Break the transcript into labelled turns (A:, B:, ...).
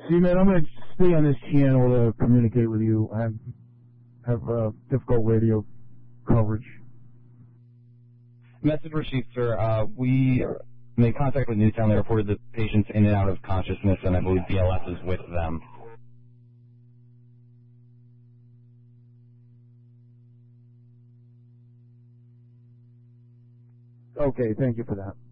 A: See, man, I'm going to stay on this channel to communicate with you. I have difficult radio coverage.
B: Message received, sir. We made contact with Newtown. They reported the patients in and out of consciousness, and I believe BLS is with them.
A: Okay, thank you for that.